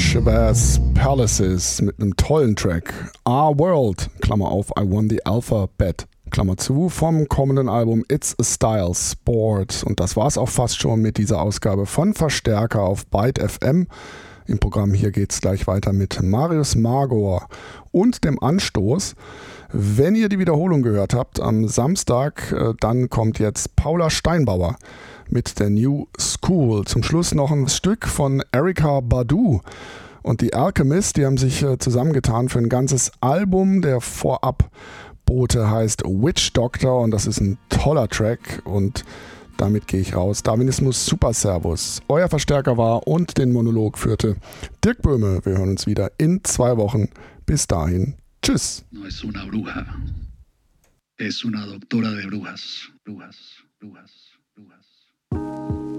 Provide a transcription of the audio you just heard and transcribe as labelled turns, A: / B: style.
A: Shabazz Palaces mit einem tollen Track. Our World, Klammer auf, I Won the Alphabet, Klammer zu, vom kommenden Album It's a Style Sport. Und das war's auch fast schon mit dieser Ausgabe von Verstärker auf Byte FM. Im Programm hier geht's gleich weiter mit Marius Magor und dem Anstoß. Wenn ihr die Wiederholung gehört habt am Samstag, dann kommt jetzt Paula Steinbauer mit der New School. Zum Schluss noch ein Stück von Erykah Badu und die Alchemist. Die haben sich zusammengetan für ein ganzes Album. Der Vorabbote heißt Witch Doctor und das ist ein toller Track und damit gehe ich raus. Darwinismus Super Servus. Euer Verstärker war und den Monolog führte Dirk Böhme. Wir hören uns wieder in 2 Wochen. Bis dahin. Tschüss.
B: No es una bruja. Es una doctora de brujas. Brujas, brujas.